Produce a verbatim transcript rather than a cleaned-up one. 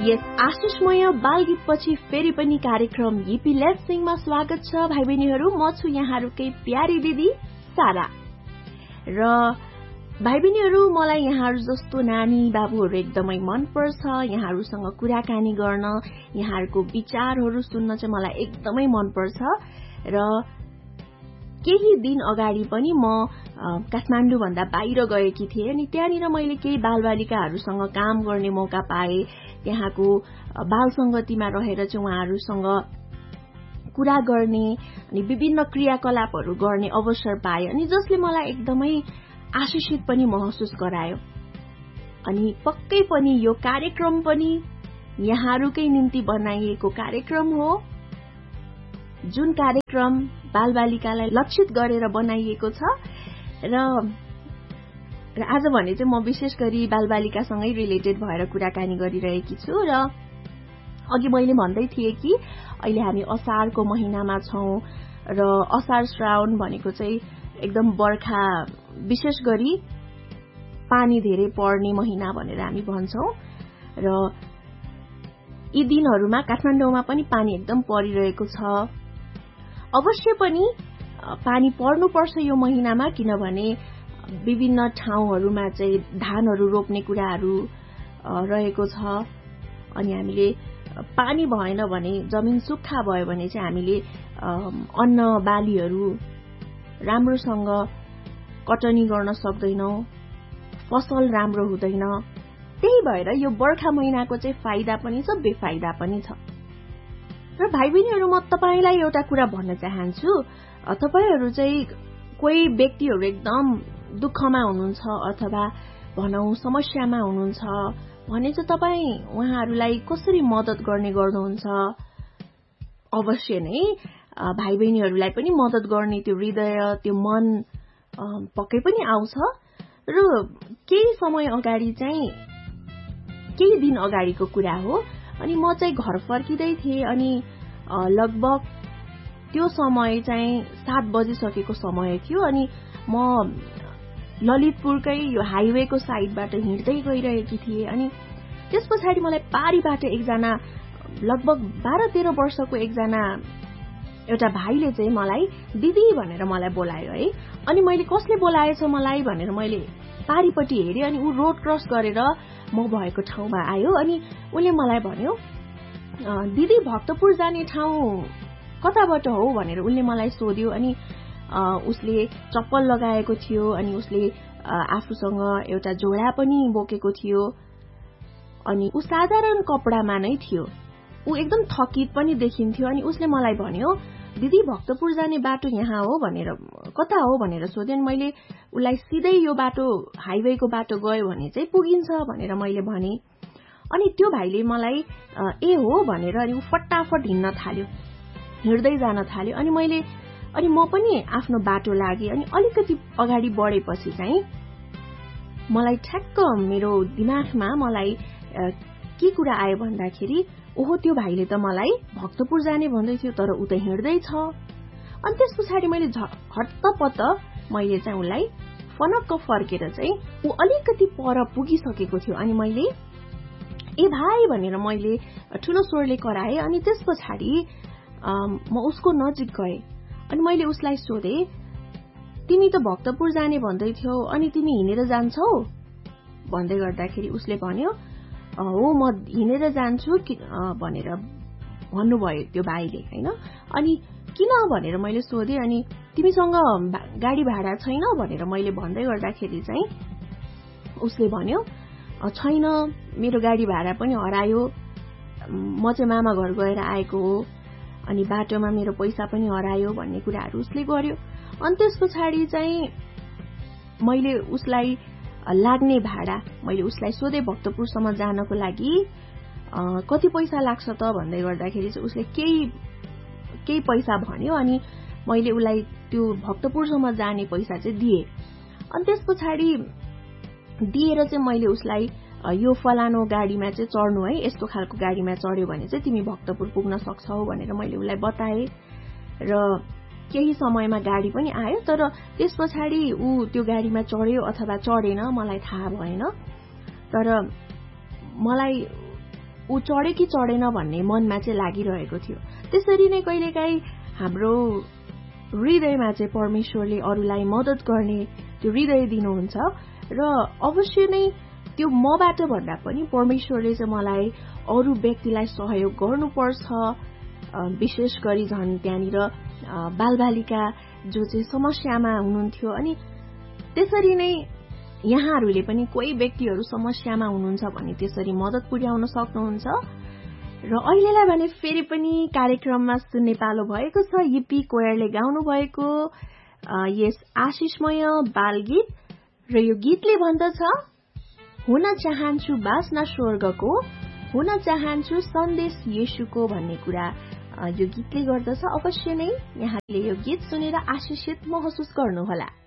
यस आशिषमय बाल गीतपछि फेरि पनि कार्यक्रम हिपी लेट्स सिङमा स्वागत छ भाइ बहिनीहरू। म छु यहाँहरूकै प्यारी दिदी सारा। र भाइ बहिनीहरू, मलाई यहाँहरू जस्तो नानी बाबुहरू एकदमै मन पर्छ। यहाँहरूसँग कुराकानी गर्न, यहाँहरूको विचारहरू सुन्न चाहिँ मलाई एकदमै मन पर्छ। र केही दिन अगाडि पनि म काठमाडौँ भन्दा बाहिर गएकी थिएँ अनि त्यहाँनिर मैले केही बालबालिकाहरूसँग काम गर्ने मौका पाएँ। त्यहाँको बाल संगतिमा रहेर चाहिँ उहाँहरूसँग कुरा गर्ने अनि विभिन्न क्रियाकलापहरू गर्ने अवसर पाएँ अनि जसले मलाई एकदमै आशिषित पनि महसुस गरायो। अनि पक्कै पनि यो कार्यक्रम पनि यहाँहरूकै निम्ति बनाइएको कार्यक्रम हो, जुन कार्यक्रम बालबालिकालाई लक्षित गरेर बनाइएको छ। र र आज भने चाहिँ म विशेष गरी बालबालिकासँगै रिलेटेड भएर कुराकानी गरिरहेकी छु। र अघि मैले भन्दै थिएँ कि अहिले हामी असारको महिनामा छौं र असार श्रावण भनेको चाहिँ एकदम बर्खा, विशेष गरी पानी धेरै पर्ने महिना भनेर हामी भन्छौं। र यी दिनहरूमा काठमाडौँमा पनि पानी एकदम परिरहेको छ। अवश्य पनि पानी पर्नुपर्छ यो महिनामा, किनभने विभिन्न ठाउँहरूमा चाहिँ धानहरू रोप्ने कुराहरू रहेको छ। अनि हामीले पानी भएन भने, जमिन सुक्खा भयो भने चाहिँ हामीले अन्न बालीहरू राम्रोसँग कटनी गर्न सक्दैनौं, फसल राम्रो हुँदैन। त्यही भएर यो बर्खा महिनाको चाहिँ फाइदा पनि छ, बेफाइदा पनि छ। र भाइ बहिनीहरू, म तपाईलाई एउटा कुरा भन्न चाहन्छु। तपाईहरू चाहिँ कोही व्यक्तिहरू एकदम दुःखमा हुनुहुन्छ अथवा भनौं समस्यामा हुनुहुन्छ भने चाहिँ तपाई उहाँहरूलाई कसरी मद्दत गर्ने गर्नुहुन्छ? अवश्य नै भाइ बहिनीहरूलाई पनि मद्दत गर्ने त्यो हृदय, त्यो मन पक्कै पनि आउँछ। र केही समय अगाडि चाहिँ, केही दिन अगाडिको कुरा हो, अनि म चाहिँ घर फर्किँदै थिएँ अनि लगभग त्यो समय चाहिँ सात बजिसकेको समय थियो। अनि म ललितपुरकै यो हाइवेको साइडबाट हिँड्दै गइरहेकी थिएँ। अनि त्यस पछाडि मलाई पारीबाट एकजना लगभग बाह्र तेह्र वर्षको एकजना एउटा भाइले चाहिँ मलाई दिदी भनेर मलाई बोलायो है। अनि मैले कसले बोलाएछ मलाई भनेर मैले पारीपट्टि हेरेँ अनि ऊ रोड क्रस गरेर म भएको ठाउँमा आयो। अनि उले मलाई भन्यो, दिदी भक्तपुर जाने ठाउँ कताबाट हो भनेर उनले मलाई सोध्यो। अनि उसले चप्पल लगाएको थियो अनि उसले आफूसँग एउटा झोला पनि बोकेको थियो अनि ऊ साधारण कपडामा नै थियो। ऊ एकदम थकित पनि देखिन्थ्यो। अनि उसले मलाई भन्यो, दिदी भक्तपुर जाने बाटो यहाँ हो भनेर, कता हो भनेर सोध्यो। अनि मैले उसलाई सिधै यो बाटो, हाइवेको बाटो गयो भने चाहिँ पुगिन्छ भनेर मैले भने। अनि त्यो भाइले मलाई ए हो भनेर अनि ऊ फटाफट हिँड्न थाल्यो, हिँड्दै जान थाल्यो। अनि मैले अनि म पनि आफ्नो बाटो लागेँ। अनि अलिकति अगाडि बढेपछि चाहिँ मलाई ठ्याक्क मेरो दिमागमा मलाई के कुरा आयो भन्दाखेरि, ओहो त्यो भाइले त मलाई भक्तपुर जाने भन्दै थियो तर ऊ त हिँड्दै छ। अनि त्यस पछाडि मैले हट्टपट्ट मैले चाहिँ उसलाई फनक्क फर्केर चाहिँ ऊ अलिकति पर पुगिसकेको थियो। अनि मैले ए भाइ भनेर मैले ठुलो स्वरले कराएँ। अनि त्यस पछाडि म उसको नजिक गएँ अनि मैले उसलाई सोधेँ, तिमी त भक्तपुर जाने भन्दै थियौ अनि तिमी हिँडेर जान्छौ भन्दै गर्दाखेरि उसले भन्यो, हो म हिँडेर जान्छु भनेर भन्नुभयो त्यो भाइले हैन। अनि किन भनेर मैले सोधेँ। अनि तिमीसँग गाडी भाडा छैन भनेर मैले भन्दै गर्दाखेरि चाहिँ उसले भन्यो, छैन, मेरो गाडी भाडा पनि हरायो, म चाहिँ मामा घर गएर आएको हो अनि बाटोमा मेरो पैसा पनि हरायो भन्ने कुराहरू उसले गर्यो। अनि त्यस पछाडि चाहिँ मैले उसलाई लाग्ने भाडा मैले उसलाई सोधेँ, भक्तपुरसम्म जानको लागि कति पैसा लाग्छ त भन्दै गर्दाखेरि चाहिँ उसले केही केही पैसा भन्यो। अनि मैले उसलाई त्यो भक्तपुरसम्म जाने पैसा चाहिँ दिएँ। अनि त्यस पछाडि दिएर चाहिँ मैले उसलाई यो फलानो गाडीमा चाहिँ चढ्नु है, यस्तो खालको गाडीमा चढ्यो भने चाहिँ तिमी भक्तपुर पुग्न सक्छौ भनेर मैले उसलाई बताएँ। र केही समयमा गाडी पनि आयो, तर त्यस पछाडि ऊ त्यो गाडीमा चढ्यो अथवा चढेन मलाई थाहा भएन। तर मलाई ऊ चढे कि चढेन भन्ने मनमा चाहिँ लागिरहेको थियो। त्यसरी नै कहिलेकाहीँ हाम्रो हृदयमा चाहिँ परमेश्वरले अरूलाई मद्दत गर्ने त्यो हृदय दिनुहुन्छ र अवश्य नै त्यो मबाट भन्दा पनि परमेश्वरले चाहिँ मलाई अरू व्यक्तिलाई सहयोग गर्नुपर्छ। विशेष गरी झन् त्यहाँनिर बालबालिका जो चाहिँ समस्यामा हुनुहुन्थ्यो अनि त्यसरी नै यहाँहरूले पनि कोही व्यक्तिहरू समस्यामा हुनुहुन्छ भने त्यसरी मद्दत पुर्याउन सक्नुहुन्छ। र अहिलेलाई भने फेरि पनि कार्यक्रममा सुन्ने पालो भएको छ युपी कोयरले गाउनु भएको यस आशिषमय बालगीत र यो गीतले भन्दछ हुन चाहन्छु बास्ना स्वर्गको, हुन चाहन्छु सन्देश येशूको भन्ने कुरा यो गीतले गर्दछ। अवश्य नै यहाँले यो गीत सुनेर आशिषित महसुस गर्नुहोला।